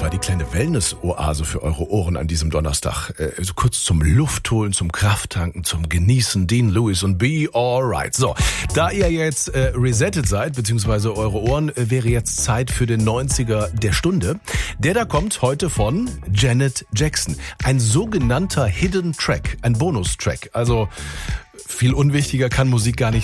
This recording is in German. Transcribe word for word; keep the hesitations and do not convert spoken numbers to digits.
Das war die kleine Wellness-Oase für eure Ohren an diesem Donnerstag. Äh, also kurz zum Luftholen, zum Krafttanken, zum Genießen. Dean Lewis und Be Alright. So, da ihr jetzt äh, resettet seid, beziehungsweise eure Ohren, äh, wäre jetzt Zeit für den neunziger der Stunde. Der da kommt heute von Janet Jackson. Ein sogenannter Hidden Track, ein Bonustrack. Also viel unwichtiger kann Musik gar nicht